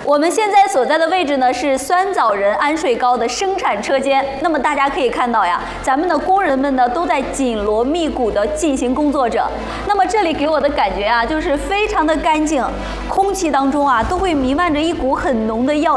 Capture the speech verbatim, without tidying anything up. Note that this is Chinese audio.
我们现在所在的位置呢是酸枣仁安睡膏的生产车间。那么大家可以看到呀，咱们的工人们呢都在紧锣密鼓地进行工作着。那么这里给我的感觉啊，就是非常的干净，空气当中啊都会弥漫着一股很浓的药